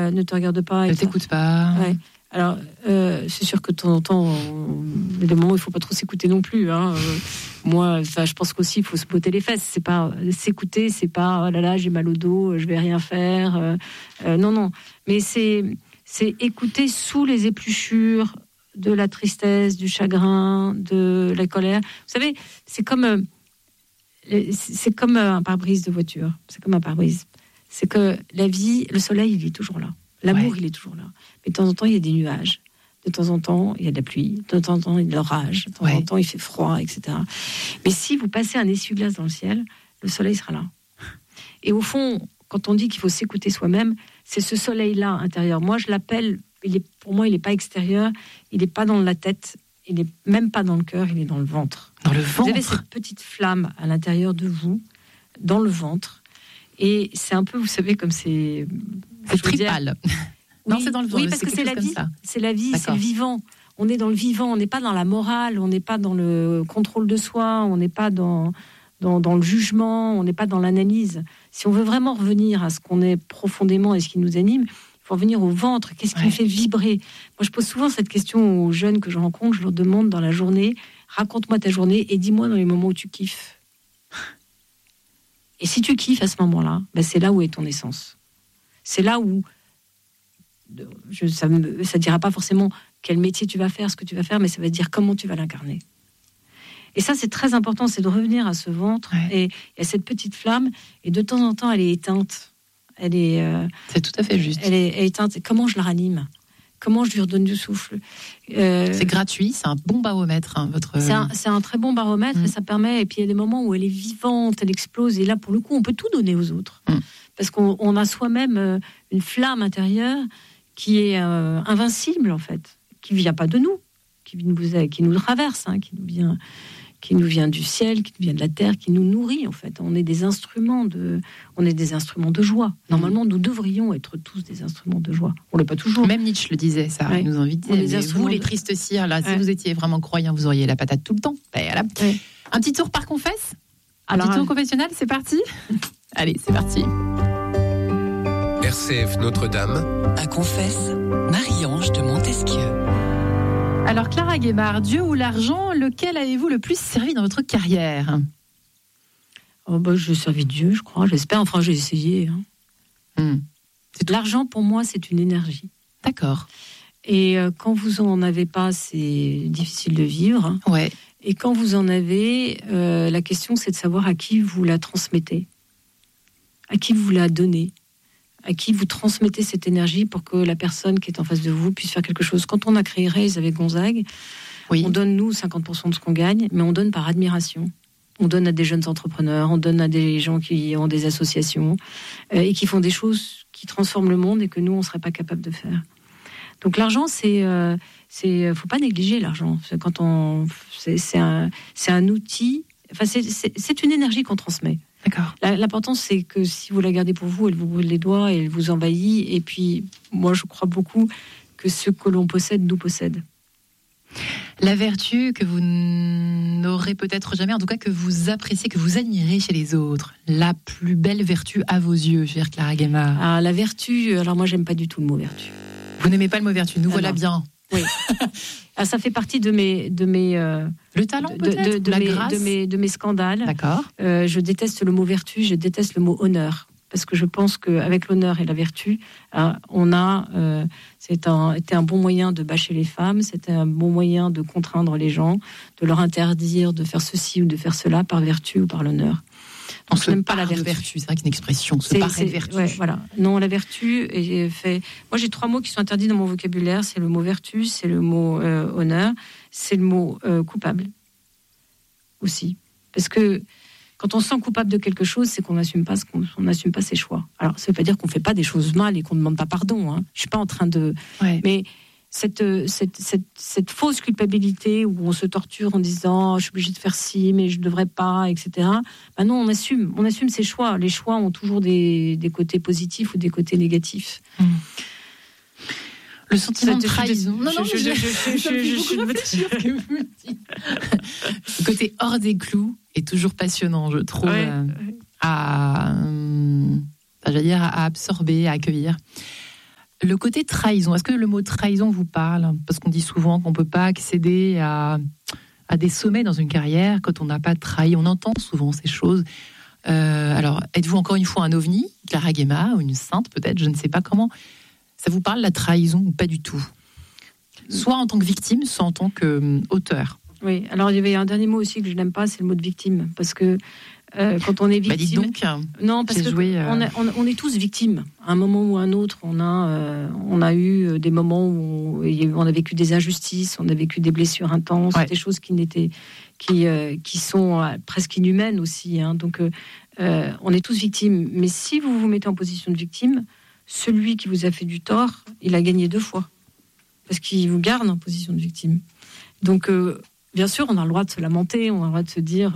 ne te regarde pas. Ne t'écoute pas. Ouais. Alors, c'est sûr que de temps en temps, il y a des moments où il ne faut pas trop s'écouter non plus. Moi, je pense qu'aussi, il faut se botter les fesses. C'est pas s'écouter, c'est pas oh là là, j'ai mal au dos, je vais rien faire. Non. Mais c'est écouter sous les épluchures de la tristesse, du chagrin, de la colère. Vous savez, c'est comme un pare-brise de voiture. C'est comme un pare-brise. C'est que la vie, le soleil, il est toujours là. L'amour, il est toujours là. Mais de temps en temps, il y a des nuages. De temps en temps, il y a de la pluie. De temps en temps, il y a de l'orage. De temps en temps, il fait froid, etc. Mais si vous passez un essuie-glace dans le ciel, le soleil sera là. Et au fond, quand on dit qu'il faut s'écouter soi-même, c'est ce soleil-là intérieur. Moi, je l'appelle, pour moi, il n'est pas extérieur, il n'est pas dans la tête, il n'est même pas dans le cœur, il est dans le ventre. Dans le ventre. Vous avez cette petite flamme à l'intérieur de vous, dans le ventre. Et c'est un peu, vous savez, comme c'est tripal. Non, c'est dans le ventre. Oui, parce que c'est la vie. C'est la vie, D'accord. c'est le vivant. On est dans le vivant, on n'est pas dans la morale, on n'est pas dans le contrôle de soi, on n'est pas dans le jugement, on n'est pas dans l'analyse. Si on veut vraiment revenir à ce qu'on est profondément et ce qui nous anime, il faut revenir au ventre. Qu'est-ce qui me fait vibrer ? Moi, je pose souvent cette question aux jeunes que je rencontre. Je leur demande dans la journée, raconte-moi ta journée et dis-moi dans les moments où tu kiffes. Et si tu kiffes à ce moment-là, c'est là où est ton essence. C'est là où ça ne dira pas forcément quel métier tu vas faire, ce que tu vas faire, mais ça va dire comment tu vas l'incarner. Et ça, c'est très important, c'est de revenir à ce ventre et à cette petite flamme. Et de temps en temps, elle est éteinte. C'est tout à fait juste. Elle est éteinte. Comment je la ranime ? Comment je lui redonne du souffle ? C'est gratuit, c'est un bon baromètre. C'est un très bon baromètre et ça permet. Et puis il y a des moments où elle est vivante, elle explose. Et là, pour le coup, on peut tout donner aux autres. Parce qu'on a soi-même une flamme intérieure qui est invincible, en fait, qui ne vient pas de nous, qui nous traverse, qui nous vient du ciel, qui nous vient de la terre, qui nous nourrit, en fait. On est des instruments de joie. Normalement, nous devrions être tous des instruments de joie. On ne l'est pas toujours. Même Nietzsche le disait, ça. Il nous invitait. Mais vous, les tristes cires, là, si vous étiez vraiment croyants, vous auriez la patate tout le temps. Voilà. Un petit tour par confesse. Un petit tour confessionnal, c'est parti. Allez, c'est parti. RCF Notre-Dame. À confesse, Marie-Ange de Montesquieu. Alors, Clara Guébard, Dieu ou l'argent, lequel avez-vous le plus servi dans votre carrière ? J'ai servi Dieu, je crois, j'espère. Enfin, j'ai essayé. L'argent, pour moi, c'est une énergie. D'accord. Et quand vous en avez pas, c'est difficile de vivre. Ouais. Et quand vous en avez, la question, c'est de savoir à qui vous la transmettez, à qui vous la donnez, à qui vous transmettez cette énergie pour que la personne qui est en face de vous puisse faire quelque chose. Quand on a créé Raise avec Gonzague, on donne, nous, 50% de ce qu'on gagne, mais on donne par admiration. On donne à des jeunes entrepreneurs, on donne à des gens qui ont des associations et qui font des choses qui transforment le monde et que nous, on ne serait pas capable de faire. Donc l'argent, faut pas négliger l'argent. C'est un outil, enfin c'est une énergie qu'on transmet. D'accord. L'important, c'est que si vous la gardez pour vous, elle vous brûle les doigts et elle vous envahit. Et puis, moi, je crois beaucoup que ce que l'on possède nous possède. La vertu que vous n'aurez peut-être jamais, en tout cas que vous appréciez, que vous admirez chez les autres. La plus belle vertu à vos yeux, chère Clara Guébard. La vertu, alors moi, j'aime pas du tout le mot vertu. Vous n'aimez pas le mot vertu, nous voilà bien. Oui. Ça fait partie de mes le talent peut-être, la grâce, de mes scandales. D'accord. Je déteste le mot vertu, je déteste le mot honneur, parce que je pense qu'avec l'honneur et la vertu, c'était un bon moyen de bâcher les femmes, c'était un bon moyen de contraindre les gens, de leur interdire de faire ceci ou de faire cela par vertu ou par l'honneur. On se n'aime pas la vertu, c'est vrai qu'une expression, se parer de vertu. Ouais, voilà. Non, la vertu est fait. Moi, j'ai 3 mots qui sont interdits dans mon vocabulaire. C'est le mot vertu, c'est le mot honneur, c'est le mot coupable aussi. Parce que quand on se sent coupable de quelque chose, c'est qu'on n'assume pas n'assume pas ses choix. Alors, ça ne veut pas dire qu'on ne fait pas des choses mal et qu'on ne demande pas pardon. Je ne suis pas en train de. Ouais. Mais cette fausse culpabilité où on se torture en disant je suis obligée de faire ci mais je ne devrais pas, etc. Non, on assume ses choix. Les choix ont toujours des côtés positifs ou des côtés négatifs. Le sentiment de trahison. Je veux dire que vous me dites. Le côté hors des clous est toujours passionnant, je trouve, à absorber, à accueillir. Le côté trahison, est-ce que le mot trahison vous parle ? Parce qu'on dit souvent qu'on ne peut pas accéder à des sommets dans une carrière quand on n'a pas trahi. On entend souvent ces choses. Alors, êtes-vous encore une fois un ovni, Clara Guémard, ou une sainte peut-être, je ne sais pas comment. Ça vous parle, la trahison, ou pas du tout ? Soit en tant que victime, soit en tant qu'auteur. Oui, alors il y avait un dernier mot aussi que je n'aime pas, c'est le mot de victime. Parce que quand on est victime... dites donc, non, parce qu'on est tous victimes. À un moment ou à un autre, on a eu des moments où on a vécu des injustices, on a vécu des blessures intenses, des choses qui sont presque inhumaines aussi. Hein. Donc, on est tous victimes. Mais si vous vous mettez en position de victime, celui qui vous a fait du tort, il a gagné 2 fois. Parce qu'il vous garde en position de victime. Donc, bien sûr, on a le droit de se lamenter, on a le droit de se dire...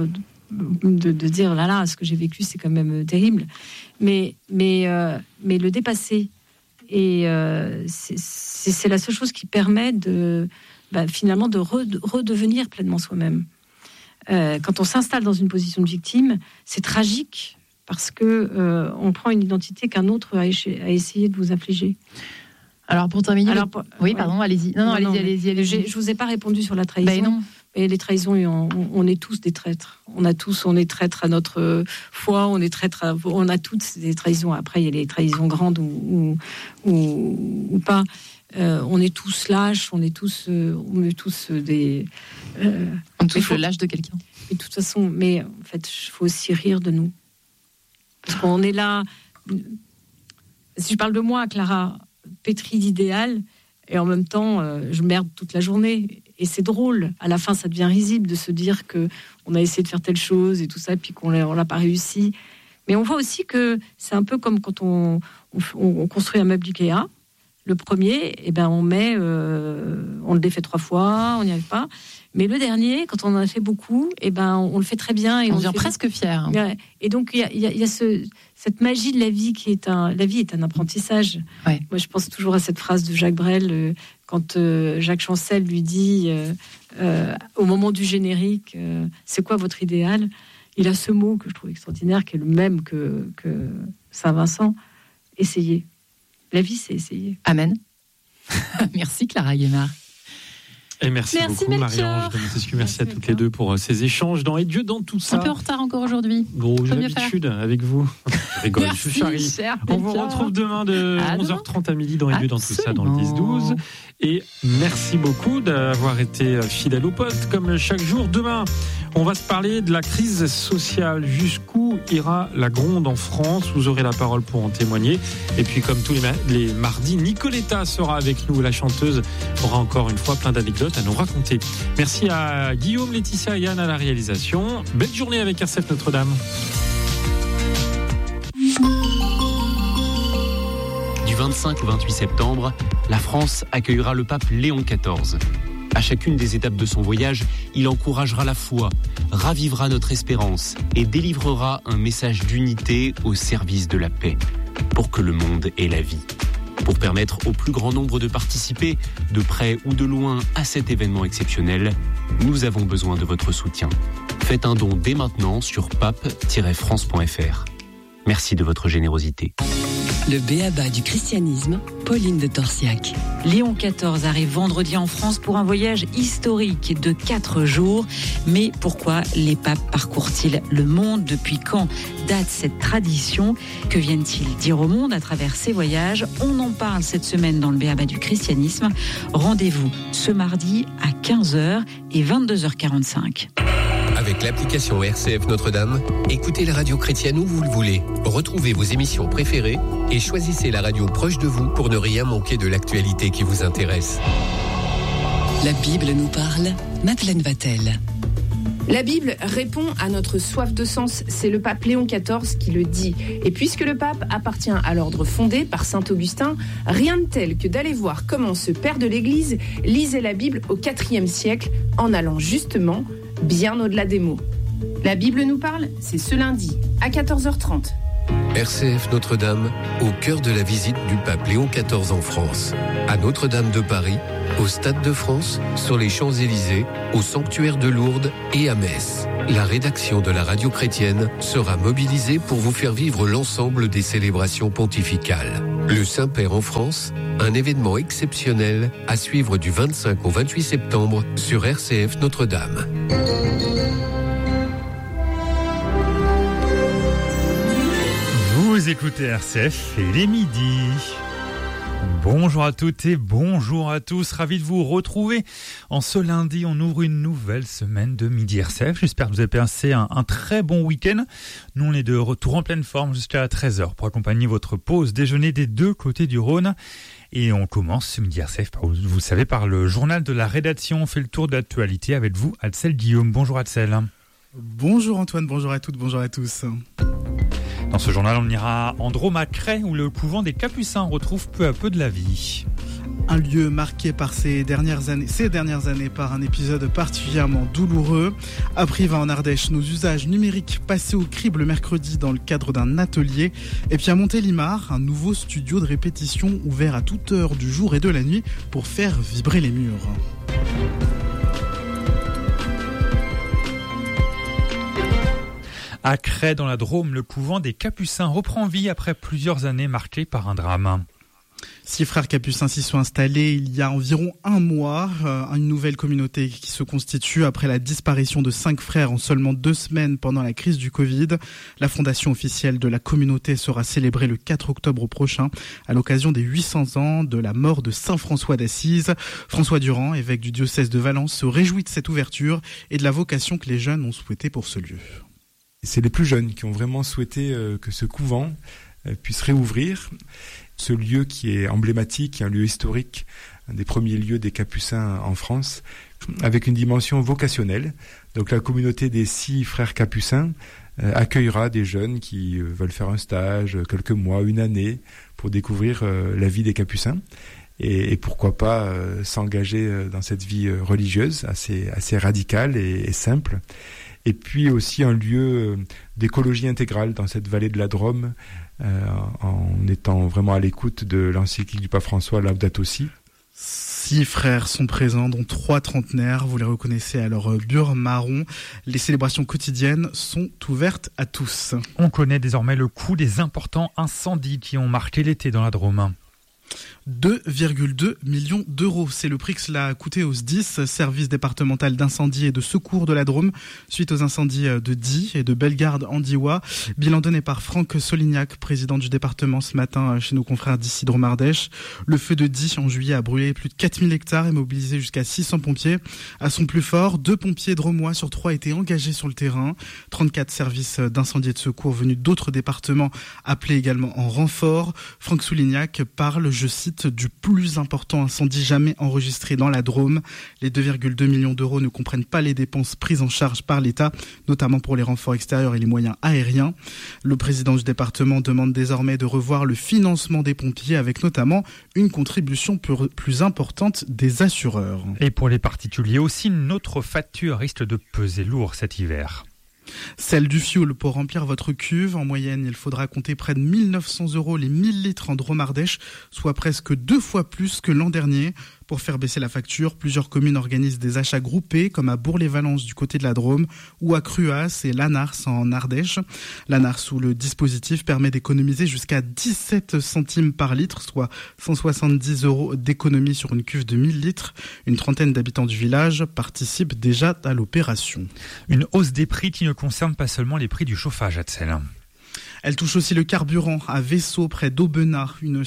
de dire là ce que j'ai vécu c'est quand même terrible, mais le dépasser et c'est la seule chose qui permet finalement de redevenir pleinement soi-même. Quand on s'installe dans une position de victime, c'est tragique parce que on prend une identité qu'un autre a essayé de vous infliger. Alors pour terminer, oui, pardon, allez-y. Non, allez-y. Je vous ai pas répondu sur la trahison. Ben non. Et les trahisons, on est tous des traîtres. On est traîtres à notre foi, on a toutes des trahisons. Après, il y a les trahisons grandes ou pas. On est tous lâches, on est tous des. On touche le lâche de quelqu'un. Mais de toute façon, mais en fait, il faut aussi rire de nous. Parce qu'on est là. Si je parle de moi, Clara, pétrie d'idéal, et en même temps, je merde toute la journée. Et c'est drôle. À la fin, ça devient risible de se dire qu'on a essayé de faire telle chose et tout ça, et puis qu'on l'a pas réussi. Mais on voit aussi que c'est un peu comme quand on construit un meuble Ikea. Le premier, on le défait 3 fois, on n'y arrive pas. Mais le dernier, quand on en a fait beaucoup, on le fait très bien. Et on devient presque fier. Ouais. Et donc, il y a cette magie de la vie la vie est un apprentissage. Ouais. Moi, je pense toujours à cette phrase de Jacques Brel, quand Jacques Chancel lui dit, au moment du générique, c'est quoi votre idéal ? Il a ce mot que je trouve extraordinaire, qui est le même que Saint-Vincent. Essayez. La vie, c'est essayer. Amen. Merci Clara Guémard. Et merci beaucoup Marie-Ange de Montesquieu. Merci à toutes les deux pour ces échanges dans Et Dieu dans tout ça. Un peu en retard encore aujourd'hui. J'ai l'habitude avec vous. Je rigole, je suis charrie. On vous retrouve demain de 11h30 à midi dans Et Dieu dans tout ça, dans le 10-12. Et merci beaucoup d'avoir été fidèle au poste comme chaque jour. Demain, on va se parler de la crise sociale. Jusqu'où ira la gronde en France ? Vous aurez la parole pour en témoigner. Et puis comme tous les mardis, Nicoletta sera avec nous. La chanteuse aura encore une fois plein d'anecdotes à nous raconter. Merci à Guillaume, Laetitia et Yann à la réalisation. Belle journée avec RCF Notre-Dame. Du 25 au 28 septembre, la France accueillera le pape Léon XIV. À chacune des étapes de son voyage, il encouragera la foi, ravivera notre espérance et délivrera un message d'unité au service de la paix, pour que le monde ait la vie. Pour permettre au plus grand nombre de participer, de près ou de loin, à cet événement exceptionnel, nous avons besoin de votre soutien. Faites un don dès maintenant sur pape-france.fr. Merci de votre générosité. Le b.a.-ba du christianisme, Pauline de Torsiac. Léon XIV arrive vendredi en France pour un voyage historique de 4 jours. Mais pourquoi les papes parcourent-ils le monde ? Depuis quand date cette tradition ? Que viennent-ils dire au monde à travers ces voyages ? On en parle cette semaine dans le b.a.-ba du christianisme. Rendez-vous ce mardi à 15h et 22h45. Avec l'application RCF Notre-Dame, écoutez la radio chrétienne où vous le voulez. Retrouvez vos émissions préférées et choisissez la radio proche de vous pour ne rien manquer de l'actualité qui vous intéresse. La Bible nous parle, Madeleine Vatel. La Bible répond à notre soif de sens. C'est le pape Léon XIV qui le dit. Et puisque le pape appartient à l'ordre fondé par saint Augustin, rien de tel que d'aller voir comment ce père de l'Église lisait la Bible au IVe siècle en allant justement bien au-delà des mots. La Bible nous parle, c'est ce lundi à 14h30. RCF Notre-Dame, au cœur de la visite du pape Léon XIV en France. À Notre-Dame de Paris, au Stade de France, sur les Champs-Élysées, au sanctuaire de Lourdes et à Metz. La rédaction de la radio chrétienne sera mobilisée pour vous faire vivre l'ensemble des célébrations pontificales. Le Saint-Père en France, un événement exceptionnel à suivre du 25 au 28 septembre sur RCF Notre-Dame. Vous écoutez RCF et les midis. Bonjour à toutes et bonjour à tous, ravi de vous retrouver. En ce lundi, on ouvre une nouvelle semaine de Midi RCF. J'espère que vous avez passé un très bon week-end. Nous, on est de retour en pleine forme jusqu'à 13h pour accompagner votre pause déjeuner des deux côtés du Rhône. Et on commence ce Midi RCF, vous le savez, par le journal de la rédaction. On fait le tour de l'actualité avec vous, Adsel Guillaume. Bonjour Adsel. Bonjour Antoine, bonjour à toutes, bonjour à tous. Dans ce journal, on ira en Drôme à Cray, où le couvent des Capucins retrouve peu à peu de la vie. Un lieu marqué par ces dernières années par un épisode particulièrement douloureux. À Privas en Ardèche, nos usages numériques passés au crible le mercredi dans le cadre d'un atelier. Et puis à Montélimar, un nouveau studio de répétition ouvert à toute heure du jour et de la nuit pour faire vibrer les murs. À Cray, dans la Drôme, le couvent des Capucins reprend vie après plusieurs années marquées par un drame. 6 frères capucins s'y sont installés il y a environ un mois. Une nouvelle communauté qui se constitue après la disparition de 5 frères en seulement 2 semaines pendant la crise du Covid. La fondation officielle de la communauté sera célébrée le 4 octobre prochain à l'occasion des 800 ans de la mort de Saint François d'Assise. François Durand, évêque du diocèse de Valence, se réjouit de cette ouverture et de la vocation que les jeunes ont souhaitée pour ce lieu. C'est les plus jeunes qui ont vraiment souhaité que ce couvent puisse réouvrir. Ce lieu qui est emblématique, un lieu historique, un des premiers lieux des Capucins en France, avec une dimension vocationnelle. Donc la communauté des 6 frères Capucins accueillera des jeunes qui veulent faire un stage, quelques mois, une année, pour découvrir la vie des Capucins. Et pourquoi pas s'engager dans cette vie religieuse assez radicale et simple. Et puis aussi un lieu d'écologie intégrale dans cette vallée de la Drôme, en étant vraiment à l'écoute de l'encyclique du pape François Laudato Si. 6 frères sont présents, dont 3 trentenaires. Vous les reconnaissez à leur bure marron. Les célébrations quotidiennes sont ouvertes à tous. On connaît désormais le coût des importants incendies qui ont marqué l'été dans la Drôme. 2,2 millions d'euros. C'est le prix que cela a coûté au SDIS, service départemental d'incendie et de secours de la Drôme, suite aux incendies de Die et de Bellegarde-en-Diois. Bilan donné par Franck Solignac, président du département ce matin chez nos confrères d'ici Drôme-Ardèche. Le feu de Die en juillet a brûlé plus de 4000 hectares et mobilisé jusqu'à 600 pompiers. À son plus fort, 2 pompiers drômois sur 3 étaient engagés sur le terrain. 34 services d'incendie et de secours venus d'autres départements appelés également en renfort. Franck Solignac parle, je cite, du plus important incendie jamais enregistré dans la Drôme. Les 2,2 millions d'euros ne comprennent pas les dépenses prises en charge par l'État, notamment pour les renforts extérieurs et les moyens aériens. Le président du département demande désormais de revoir le financement des pompiers avec notamment une contribution plus importante des assureurs. Et pour les particuliers aussi, notre facture risque de peser lourd cet hiver. Celle du fioul pour remplir votre cuve. En moyenne, il faudra compter près de 1 900 € les 1000 litres en Drôme-Ardèche, soit presque 2 fois plus que l'an dernier. Pour faire baisser la facture, plusieurs communes organisent des achats groupés, comme à Bourg-les-Valences du côté de la Drôme, ou à Cruas et Lanars en Ardèche. Lanars, où le dispositif permet d'économiser jusqu'à 17 centimes par litre, soit 170 € d'économie sur une cuve de 1000 litres. Une trentaine d'habitants du village participent déjà à l'opération. Une hausse des prix qui ne concerne pas seulement les prix du chauffage, Adsel. Elle touche aussi le carburant à Vaisseau, près d'Aubenas. Une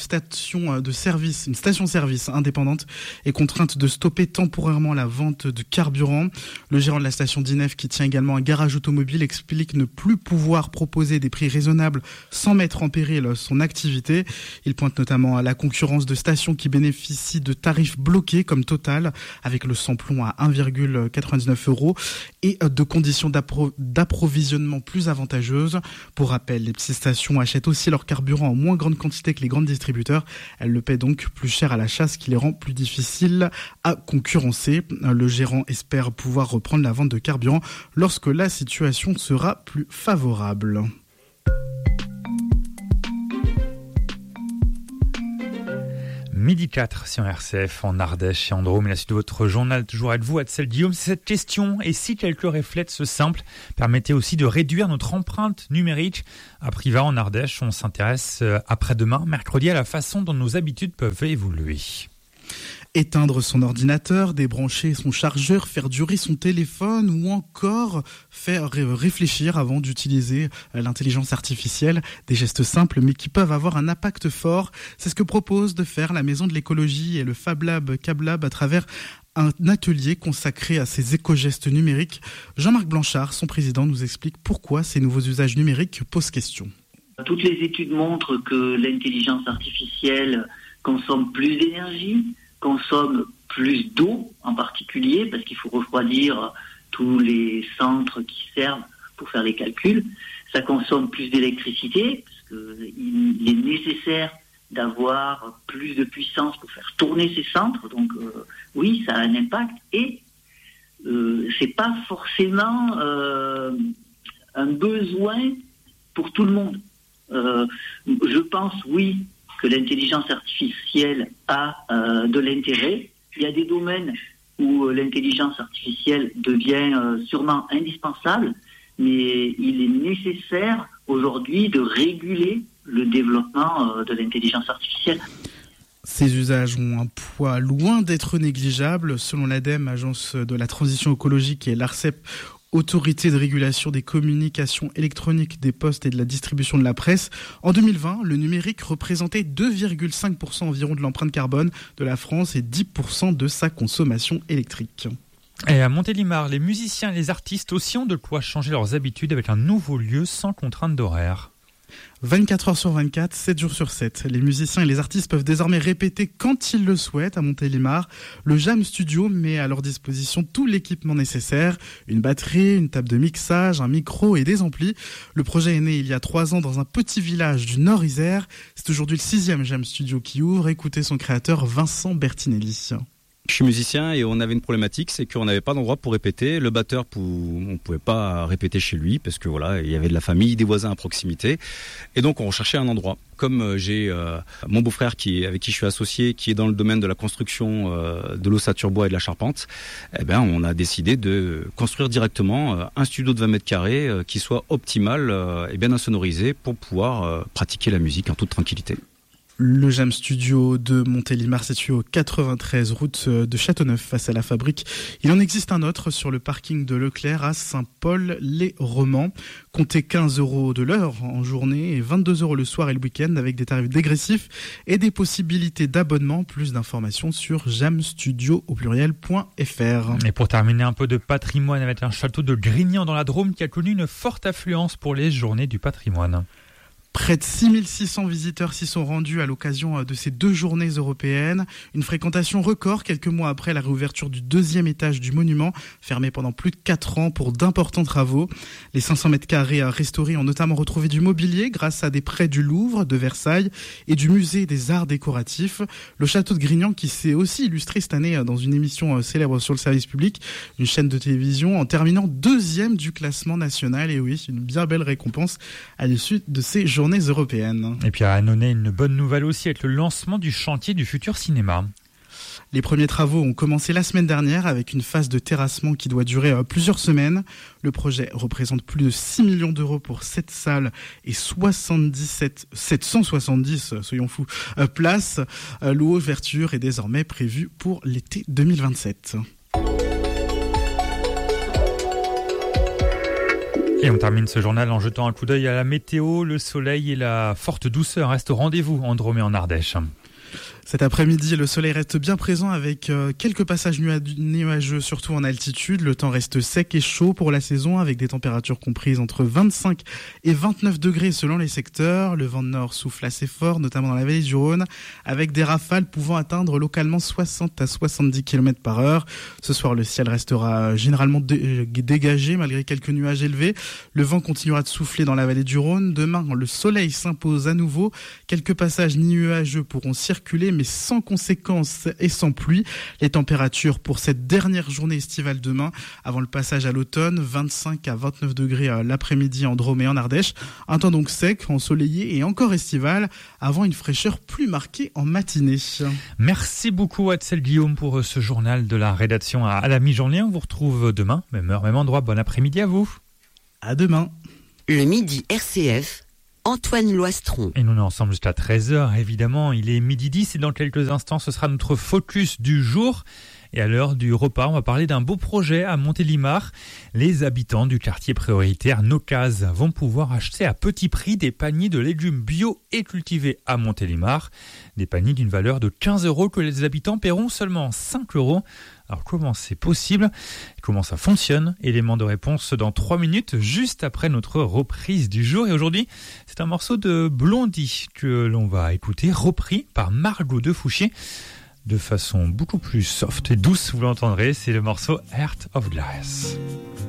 station-service indépendante est contrainte de stopper temporairement la vente de carburant. Le gérant de la station d'Inef, qui tient également un garage automobile, explique ne plus pouvoir proposer des prix raisonnables sans mettre en péril son activité. Il pointe notamment à la concurrence de stations qui bénéficient de tarifs bloqués comme Total, avec le samplon à 1,99 € et de conditions d'approvisionnement plus avantageuses. Pour rappel, les ces stations achètent aussi leur carburant en moins grande quantité que les grands distributeurs. Elles le paient donc plus cher à l'achat, ce qui les rend plus difficiles à concurrencer. Le gérant espère pouvoir reprendre la vente de carburant lorsque la situation sera plus favorable. 12h04 sur RCF en Ardèche et en Drôme. Et la suite de votre journal, toujours avec vous, Axel Guillaume. C'est cette question. Et si quelques réflexes simples permettaient aussi de réduire notre empreinte numérique? À Privas en Ardèche, on s'intéresse après-demain, mercredi, à la façon dont nos habitudes peuvent évoluer. Éteindre son ordinateur, débrancher son chargeur, faire durer son téléphone ou encore faire réfléchir avant d'utiliser l'intelligence artificielle. Des gestes simples mais qui peuvent avoir un impact fort. C'est ce que propose de faire la Maison de l'écologie et le Fab Lab Cablab à travers un atelier consacré à ces éco-gestes numériques. Jean-Marc Blanchard, son président, nous explique pourquoi ces nouveaux usages numériques posent question. Toutes les études montrent que l'intelligence artificielle consomme plus d'énergie, consomme plus d'eau en particulier, parce qu'il faut refroidir tous les centres qui servent pour faire les calculs. Ça consomme plus d'électricité, parce qu'il est nécessaire d'avoir plus de puissance pour faire tourner ces centres. Donc oui, ça a un impact. Et c'est pas forcément un besoin pour tout le monde. Je pense, oui, que l'intelligence artificielle a de l'intérêt. Il y a des domaines où l'intelligence artificielle devient sûrement indispensable, mais il est nécessaire aujourd'hui de réguler le développement de l'intelligence artificielle. Ces usages ont un poids loin d'être négligeable. Selon l'ADEME, Agence de la transition écologique, et l'ARCEP, Autorité de régulation des communications électroniques, des postes et de la distribution de la presse. En 2020, le numérique représentait 2,5% environ de l'empreinte carbone de la France et 10% de sa consommation électrique. Et à Montélimar, les musiciens et les artistes aussi ont de quoi changer leurs habitudes avec un nouveau lieu sans contrainte d'horaire. 24 heures sur 24, 7 jours sur 7. Les musiciens et les artistes peuvent désormais répéter quand ils le souhaitent à Montélimar. Le Jam Studio met à leur disposition tout l'équipement nécessaire. Une batterie, une table de mixage, un micro et des amplis. Le projet est né il y a 3 ans dans un petit village du Nord-Isère. C'est aujourd'hui le 6e Jam Studio qui ouvre. Écoutez son créateur Vincent Bertinelli. Je suis musicien et on avait une problématique, c'est qu'on n'avait pas d'endroit pour répéter. Le batteur, on pouvait pas répéter chez lui parce que voilà, il y avait de la famille, des voisins à proximité. Et donc on recherchait un endroit. Comme j'ai mon beau-frère avec qui je suis associé, qui est dans le domaine de la construction de l'ossature bois et de la charpente, eh ben on a décidé de construire directement un studio de 20 mètres carrés qui soit optimal et bien insonorisé pour pouvoir pratiquer la musique en toute tranquillité. Le Jam Studio de Montélimar, situé au 93 route de Châteauneuf, face à la fabrique. Il en existe un autre sur le parking de Leclerc à Saint-Paul-les-Romans. Comptez 15 € de l'heure en journée et 22 € le soir et le week-end avec des tarifs dégressifs et des possibilités d'abonnement. Plus d'informations sur jamstudio.fr. Et pour terminer, un peu de patrimoine avec un château de Grignan dans la Drôme qui a connu une forte affluence pour les journées du patrimoine. Près de 6600 visiteurs s'y sont rendus à l'occasion de ces 2 journées européennes. Une fréquentation record quelques mois après la réouverture du 2e étage du monument, fermé pendant plus de 4 ans pour d'importants travaux. Les 500 mètres carrés restaurés ont notamment retrouvé du mobilier grâce à des prêts du Louvre, de Versailles et du Musée des Arts Décoratifs. Le château de Grignan qui s'est aussi illustré cette année dans une émission célèbre sur le service public, une chaîne de télévision, en terminant 2e du classement national. Et oui, une bien belle récompense à l'issue de ces journées européennes. Et puis à Annonay, une bonne nouvelle aussi avec le lancement du chantier du futur cinéma. Les premiers travaux ont commencé la semaine dernière avec une phase de terrassement qui doit durer plusieurs semaines. Le projet représente plus de 6 millions d'euros pour 7 salles et 770, soyons fous, places. L'ouverture est désormais prévue pour l'été 2027. Et on termine ce journal en jetant un coup d'œil à la météo. Le soleil et la forte douceur restent au rendez-vous en Drôme et en Ardèche. Cet après-midi, le soleil reste bien présent avec quelques passages nuageux, surtout en altitude. Le temps reste sec et chaud pour la saison avec des températures comprises entre 25 et 29 degrés selon les secteurs. Le vent de nord souffle assez fort, notamment dans la vallée du Rhône, avec des rafales pouvant atteindre localement 60 à 70 km par heure. Ce soir, le ciel restera généralement dégagé malgré quelques nuages élevés. Le vent continuera de souffler dans la vallée du Rhône. Demain, le soleil s'impose à nouveau. Quelques passages nuageux pourront circuler ensoleillé mais sans conséquences et sans pluie. Les températures pour cette dernière journée estivale demain, avant le passage à l'automne, 25 à 29 degrés l'après-midi en Drôme et en Ardèche. Un temps donc sec, ensoleillé et encore estival, avant une fraîcheur plus marquée en matinée. Merci beaucoup Axel Guillaume pour ce journal de la rédaction à la mi-journée. On vous retrouve demain, même heure, même endroit. Bon après-midi à vous. À demain. Le midi RCF, Antoine Loistron. Et nous sommes ensemble jusqu'à 13h, évidemment. Il est midi 10 et dans quelques instants, ce sera notre focus du jour. Et à l'heure du repas, on va parler d'un beau projet à Montélimar. Les habitants du quartier prioritaire Nocaz vont pouvoir acheter à petit prix des paniers de légumes bio et cultivés à Montélimar. Des paniers d'une valeur de 15 € que les habitants paieront seulement 5 €. Alors comment c'est possible ? Comment ça fonctionne ? Élément de réponse dans 3 minutes, juste après notre reprise du jour. Et aujourd'hui, c'est un morceau de Blondie que l'on va écouter, repris par Margot de Fouché. De façon beaucoup plus soft et douce, vous l'entendrez, c'est le morceau Heart of Glass.